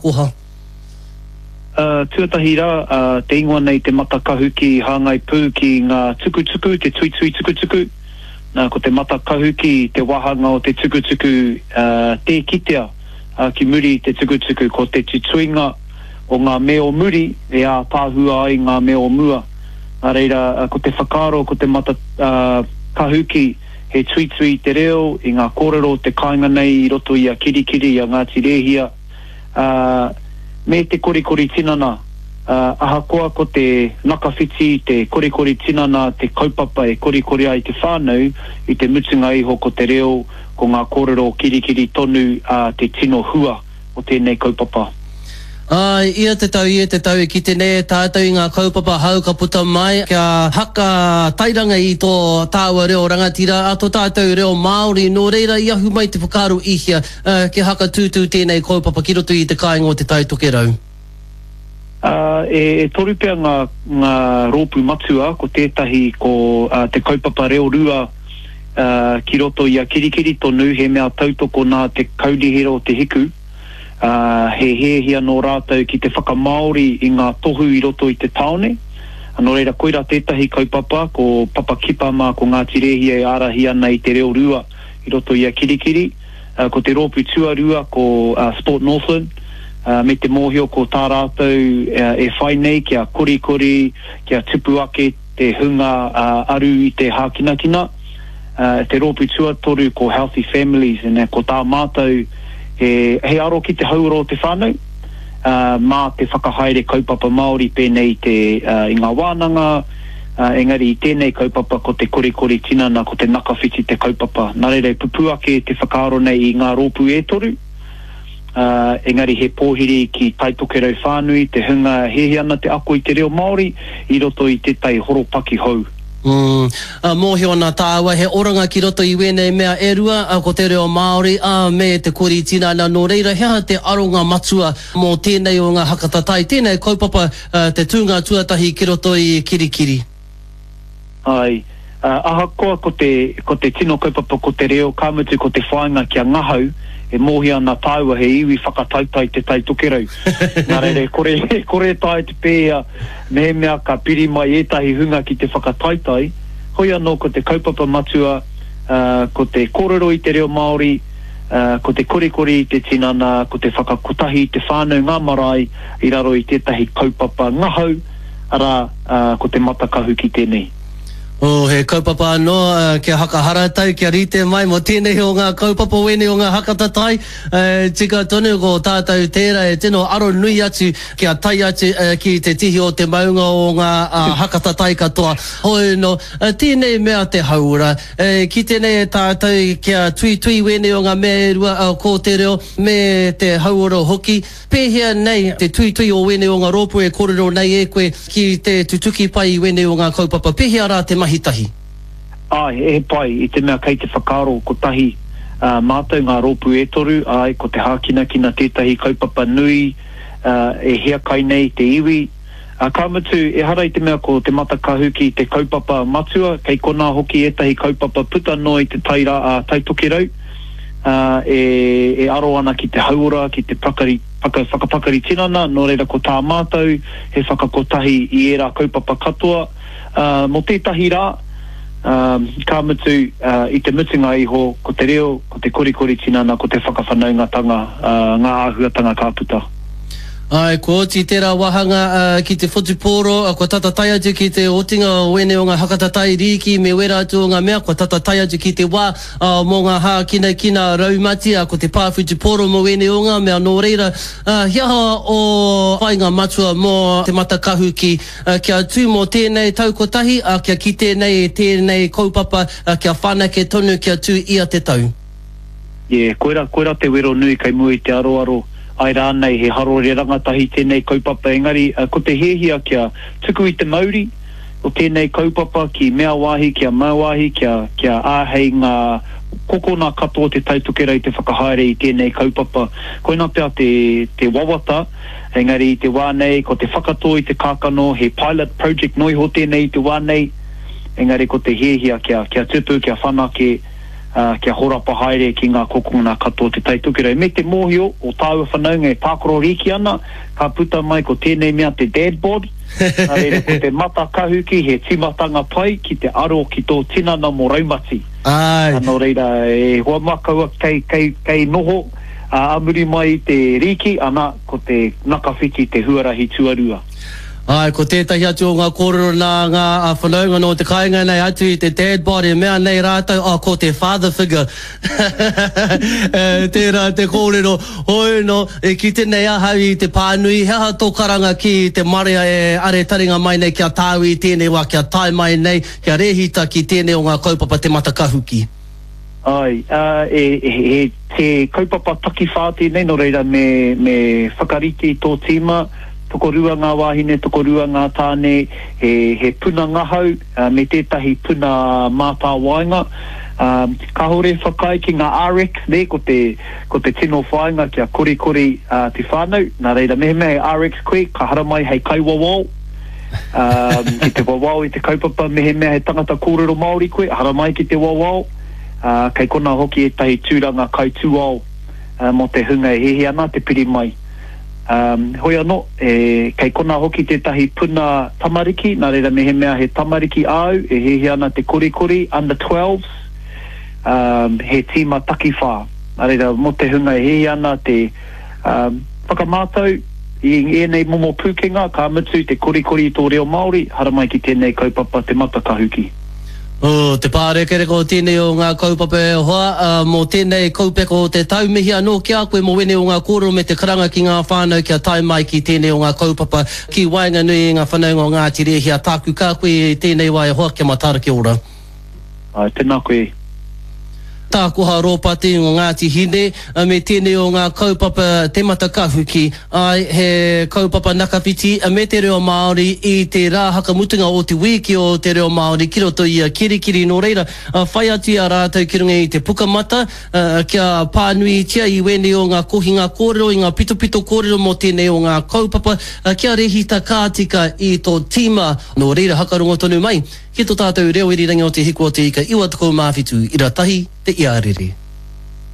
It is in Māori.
akoha? Tuatahi rā, te ingoa nei te matakahu ki hāngai pū ki ngā tukutuku, te tuitui tukutuku. Ko te matakahu ki te wahanga o te tukutuku te kitea ki muri te tukutuku ko te tutuinga o ngā meo muri e a pāhua ai ngā meo mua. Nā reira, ko te whakaro, ko te matakahu ki he tuitui te reo i ngā kōrero te kāinga nei i roto i a kirikiri i a Ngāti Rēhia. Me te korikori tinana, ahakoa ko te nakawhiti, te korikori tinana, te kaupapa e korikori ai te whānau i te mutunga iho ko te reo ko ngā kōrero kirikiri tonu te tino hua o tēnei kaupapa. Ia te tau ki tēnei tātou i ngā kaupapa hau ka puta mai kia haka tairanga i tō tāua reo rangatira a tō tātou reo Māori nō reira i ahu mai te whakaaro ihia kia haka tūtū tēnei kaupapa ki roto i te kāinga o te taitoke rau. E toru pia ngā rōpu matua ko tētahi ko te kaupapa reo rua ki roto i a kirikiri tonu he mea tautoko nā te kaurihira o te hiku. He hehia nō rātou ki te whakamaori i ngā tohu i roto i te taone. Nō reira koira tētahi kaupapa ko Papa Kipama ko Ngāti Rēhia e arahi ana i te reo rua i roto i a kirikiri. Ko te rōpu tuarua ko Sport Northland. Me te mōhio ko tā rātou e whai nei kia korikori, kia tupu ake te hunga aru i te hākinakina. Te rōpu tuatoru ko Healthy Families ko tā mātou he aro ki te hauro o te whānau, mā te whakahaere kaupapa Māori pēnei i ngā wānanga, engari i tēnei kaupapa ko te korikori tinana, ko te nakawhiti te kaupapa. Nā reira pupuake te whakaaro nei i ngā rōpu e toru, engari he pōhiri ki taitoke rau whānui, te hunga hehe ana te ako i te reo Māori, i roto i te tai horopaki hou. Mōhio ana tāua he oranga ki roto i wēnei mea e rua ko te reo Māori me te kori tinana nō reira hea te aronga matua mō tēnei o ngā hakatatai tēnei kaupapa te tūnga tuatahi ki roto i kirikiri. Ai, ahakoa ko te tino kaupapa ko te reo kāmutu ko te whainga kia ngahau e mohi ana tāua he iwi whakataitai te taitoke rau. Nā reire, kore tai te pēa me mea ka piri mai etahi hunga ki te whakataitai. Hoi anō ko te kaupapa matua, ko te kōrero i te reo Māori, ko te korikori i te tinana, ko te whakakotahi i te whānau ngā marae i raro i tētahi kaupapa ngahau, ara ko te matakahu ki tēnei. He kaupapa anō, kia hakahara tau, kia rite mai mo tēnei o ngā kaupapa wene o ngā hakatatai. Tika tonu ko tātou tērā e tino aro nui atu kia tai atu ki te tihi o te maunga o ngā hakatatai katoa. Hoi no, tēnei mea te haura. Ki tēnei tātou kia tui wene o ngā mea rua ko te reo me te haura hoki. Pēhea nei te tui o wene o ngā rōpu e kōrero nei e koe ki te tutuki pai wene o ngā kaupapa. Pēhea rā te mahitahi? Ai, e pai, i te mea kei te whakaro ko tahi mātou ngā rōpu e toru, ai, ko te hākinakina tētahi kaupapa nui, e hea kai nei te iwi. Kāmatu, e hara i te mea ko te matakahu ki te kaupapa matua, kei kona hoki etahi kaupapa puta no i te taitoke rau, e aro ana ki te haura, ki te whakapakari tinana, nō reira ko tā mātou, he whakakotahi i era kaupapa katoa, mo tētahi rā, kāmutu i te mutunga iho, ko te reo, ko te korikori tinana, ko te whakawhanaungatanga, ngā ahuatanga kāputa. Ai, ko oti tērā wahanga ki te whutupōro, ko tata tai atu ki te otinga wene o ngā hakatatai riki me wera atu o ngā mea, ko tata tai atu ki te wā mō ngā hākina raumati, ko te pā whutupōro mo wene o ngā mea nō reira. Hiaha o whainga matua mō te matakahu ki kia tū mō tēnei taukotahi, kia ki tēnei kaupapa, kia whanake tonu kia tū ia te tau. Koera te wero nui kai mui te aroaro. Ai rānei he harore rangatahi tēnei kaupapa engari, ko te hehia kia tuku i te mauri, o tēnei kaupapa ki mea wāhi, kia mauahi, kia āhei ngā kokona katoa te taitoke rau te whakahaere i tēnei kaupapa. Koina pia te wawata, engari i te wānei, ko te whakatō i te kākano, he pilot project noi ho tēnei i te wānei, engari ko te hehia kia tupu, kia whanake, kia horapa haere ki ngā kokona katoa te taitukirai. Me te mōhio o tāua whanaunga e tākoro riki ana, ka puta mai ko tēnei mea te dad bod, reira ko te mata kahuki he timatanga pai ki te aro ki tō tinana mo raumati. Ano reira e hoa makaua kei noho amuri mai te riki ana ko te nakawhiti te huarahi tuarua. Ai, ko tētahi atu o ngā kōrero nā ngā whanaunga no te kāinga nei atu I te dad bod e mea nei rātou, ko te father figure. Tērā te kōrero, hoi no, e ki tēnei ahau I te pānui, hea tō karanga ki te marea e are taringa mai nei kia tāu I tēnei wā, kia tai mai nei, kia rehita ki tēnei o ngā kaupapa te matakahuki. Ai, te kaupapa taki whāti nei no reira me whakariti tō tīma, tokorua ngā wāhine, tokorua ngā tāne, he puna ngahau, me tētahi puna mātā wainga. Ka hore whakai ki ngā RX ne, ko te tino whainga kia kori te whānau. Nā reira mehe RX koe, ka hara mai hei kai wawau. Ki te wawau I te kaupapa, mehe he tangata kōrero Māori koe, hara mai ki te wawau. Kei kona hoki e tahi tūranga kai tūau, mo te hunga e hehe ana te piri mai. Hoi anō, kei kona hoki te tahi puna tamariki, nā reira mehe mea he tamariki au, e hehe ana te kori under 12s, he tīma taki whā. Nā reira mo te hunga e hehe ana te whakamātau, I enei momo pūkenga, ka mutu te kori tō reo Māori, hara mai ki tēnei kaupapa te matakahuki. Te pārekereko tēnei o ngā kaupapa e hoa, mō tēnei kaupeko o te taumihi anō kia koe mo wene o ngā kōrero me te karanga ki ngā whānau kia tai mai ki tēnei o ngā kaupapa ki wainga nui ngā whanaunga o Ngāti Rehia tāku kā koe tēnei wai hoa kia matara kia ora. Tēnā koe. Tākuha rōpati o Ngāti Hine, me tēnei o ngā kaupapa te matakahuki, ai he kaupapa nakawhiti, me te reo Māori I te rā hakamutunga o te wiki o te reo Māori, ki roto I a kirikiri no reira, whai atu a rātou ki runga I te pukamata, kia pānui tia I wene o ngā kohinga kōrero, I ngā pito kōrero mo tēnei o ngā kaupapa, kia rehita kātika I tō tīma no reira hakarongo tonu mai, ki tō tātou reo irirangi o te hiko o te ika, iwa tukou mawhitu, ira tahi, te iarere.